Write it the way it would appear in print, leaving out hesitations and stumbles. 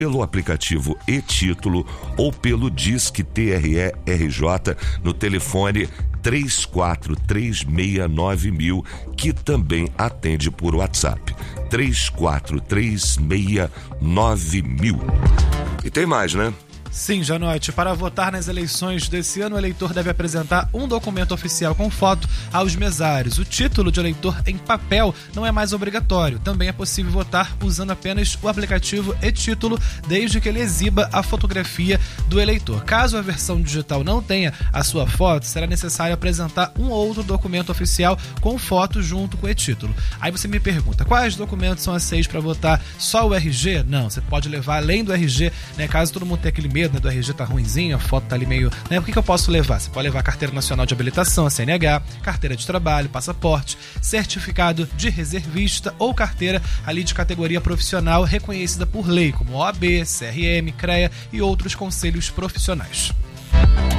pelo aplicativo e-Título ou pelo Disque TRE-RJ no telefone 34369000, que também atende por WhatsApp. 34369000. E tem mais, né? Sim, Janote, para votar nas eleições desse ano, o eleitor deve apresentar um documento oficial com foto aos mesários. O título de eleitor em papel não é mais obrigatório. Também é possível votar usando apenas o aplicativo e-Título, desde que ele exiba a fotografia do eleitor. Caso a versão digital não tenha a sua foto, será necessário apresentar um outro documento oficial com foto junto com o e-Título. Aí você me pergunta, quais documentos são aceitos para votar? Só o RG? Não, você pode levar além do RG, né? Caso todo mundo tenha aquele medo, né, do RG tá ruinzinho, a foto tá ali meio... Né? O que eu posso levar? Você pode levar a Carteira Nacional de Habilitação, a CNH, carteira de trabalho, passaporte, certificado de reservista ou carteira ali de categoria profissional reconhecida por lei, como OAB, CRM, CREA e outros conselhos profissionais.